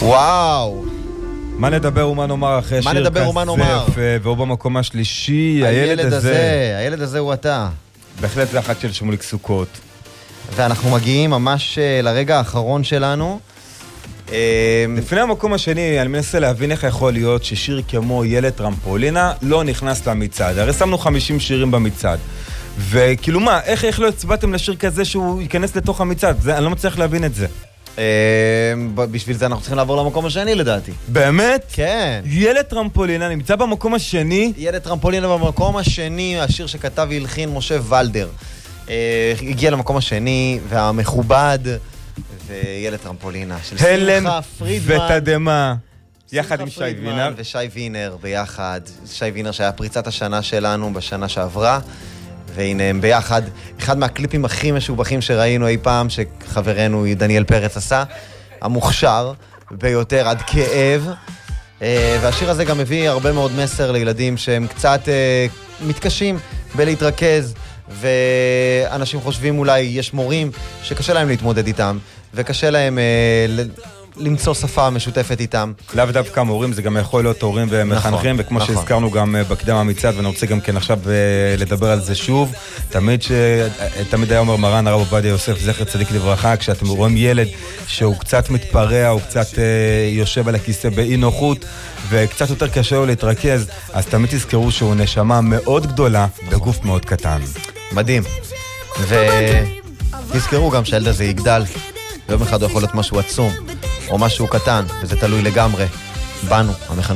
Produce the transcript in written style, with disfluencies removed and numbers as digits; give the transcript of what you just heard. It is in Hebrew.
וואו. מה נדבר ומה נאמר אחרי שיר כסף, והוא במקום השלישי, הילד הזה. הילד הזה הוא אתה. בהחלט זה אחת של שמוליק סוכות. ואנחנו מגיעים ממש לרגע האחרון שלנו. לפני המקום השני, אני מנסה להבין איך יכול להיות ששיר כמו ילד טרמפולינה לא נכנס למצעד. הרי שמנו 50 שירים במצעד. וכאילו מה, איך לא הצבעתם לשיר כזה שהוא ייכנס לתוך המצעד? אני לא מצליח להבין את זה. בשביל זה אנחנו צריכים לעבור למקום השני לדעתי. באמת? כן. ילד טרמפולינה נמצא במקום השני. ילד טרמפולינה במקום השני, השיר שכתב והלחין משה ולדר. הגיע למקום השני, והמכובד, וילד טרמפולינה של שמחה פרידמן. ותדמה. יחד עם שי וינר. ושי וינר ביחד. שי וינר שהיה פריצת השנה שלנו בשנה שעברה. והנה הם ביחד, אחד מהקליפים הכי משובחים שראינו אי פעם, שחברנו דניאל פרץ עשה, המוכשר ביותר עד כאב, והשיר הזה גם מביא הרבה מאוד מסר לילדים שהם קצת מתקשים בלהתרכז, ואנשים חושבים אולי יש מורים שקשה להם להתמודד איתם, וקשה להם למצוא שפה משותפת איתם. לאו דווקא מורים, זה גם יכול להיות הורים ומחנכים, וכמו שהזכרנו גם בקדם המצעד, ואני רוצה גם כן עכשיו לדבר על זה שוב, תמיד היה אומר מרן הרב עובדיה יוסף, זכר צדיק לברכה, כשאתם רואים ילד שהוא קצת מתפרע, הוא קצת יושב על הכיסא באי נוחות, וקצת יותר קשה לו להתרכז, אז תמיד תזכרו שהוא נשמה מאוד גדולה, בגוף מאוד קטן. מדהים. ותזכרו גם שהילד הזה יגדל, ויום אחד הוא יכול להיות משהו עצום, או משהו קטן, וזה תלוי לגמרי בנו, המחנכים.